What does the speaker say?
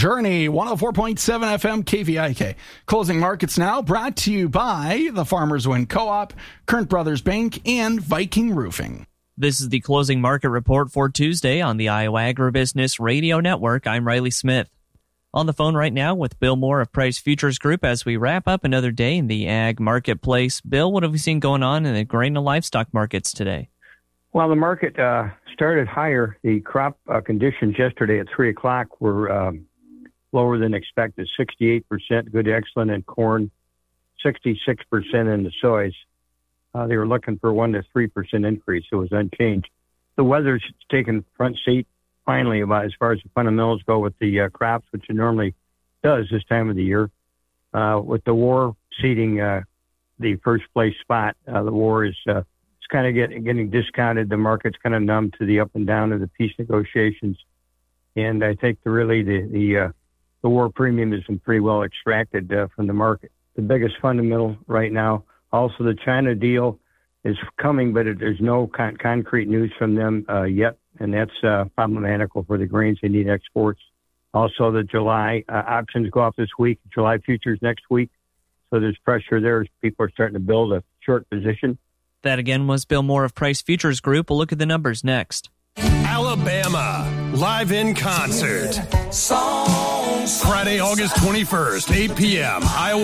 Journey, 104.7 FM KVIK. Closing markets now brought to you by the Farmers Wind Co-op, Current Brothers Bank, and Viking Roofing. This is the closing market report for Tuesday on the Iowa Agribusiness Radio Network. I'm Riley Smith. On the phone right now with Bill Moore of Price Futures Group as we wrap up another day in the ag marketplace. Bill, what have we seen going on in the grain and livestock markets today? Well, the market started higher. The crop conditions yesterday at 3 o'clock were lower than expected, 68% good, excellent in corn, 66% in the soys. They were looking for 1 to 3% increase. It was unchanged. The weather's taken front seat finally about as far as the fundamentals go with the crops, which it normally does this time of the year. With the war seating the first place spot, the war is it's kind of getting discounted. The market's kind of numb to the up and down of the peace negotiations, and I think the war premium has been pretty well extracted from the market. The biggest fundamental right now. Also, the China deal is coming, but there's no concrete news from them yet, and that's problematical for the grains. They need exports. Also, the July options go off this week, July futures next week, so there's pressure there as people are starting to build a short position. That again was Bill Moore of Price Futures Group. We'll look at the numbers next. Alabama, live in concert. Friday, August 21st, 8 p.m., Iowa